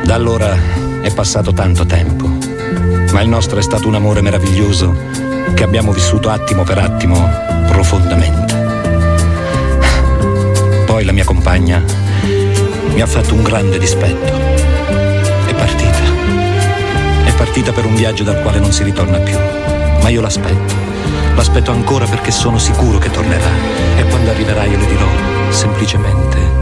Da allora è passato tanto tempo, ma il nostro è stato un amore meraviglioso che abbiamo vissuto attimo per attimo profondamente. Poi la mia compagna mi ha fatto un grande dispetto. È partita per un viaggio dal quale non si ritorna più. Ma io l'aspetto ancora perché sono sicuro che tornerà, e quando arriverà io le dirò semplicemente: